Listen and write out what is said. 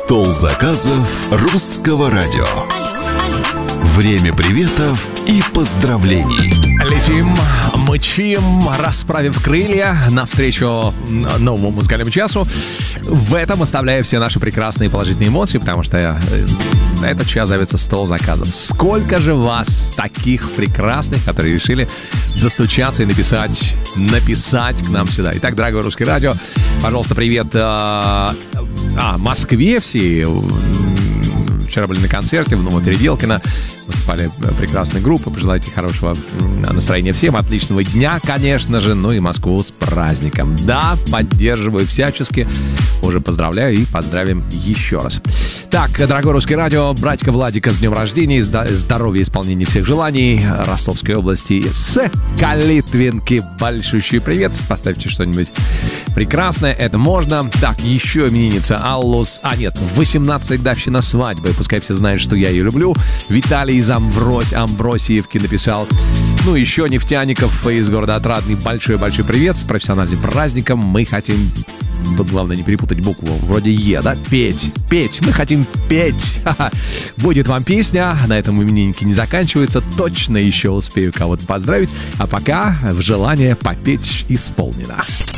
Стол заказов русского радио. Время приветов и поздравлений. Летим, мчим, расправив крылья навстречу новому музыкальному часу. В этом оставляю все наши прекрасные положительные эмоции, потому что этот час зовется «Стол заказов». Сколько же вас таких прекрасных, которые решили достучаться и написать к нам сюда. Итак, дорогое русское радио, пожалуйста, привет Москве все. Вчера были на концерте в Новопеределкино. Выступали прекрасные группы. Пожелайте хорошего настроения всем, отличного дня, конечно же. Ну и Москву с праздником. Да, поддерживаю всячески. Уже поздравляю и поздравим еще раз. Так, дорогое русское радио, братика Владика с днем рождения, здоровья, исполнения всех желаний, Ростовской области с Калитвинки. Большущий привет. Поставьте что-нибудь прекрасное, это можно. Так, еще именинница Аллус. 18-я годовщина свадьбы. Пускай все знают, что я ее люблю. Виталий из Амбросиевки написал. Ну, еще нефтяников из города Отрадный. Большой-большой привет. С профессиональным праздником. Мы хотим... Тут главное не перепутать букву. Вроде Е, да? Петь. Мы хотим петь. Будет вам песня. На этом именинники не заканчиваются. Точно еще успею кого-то поздравить. А пока в желание попеть исполнено.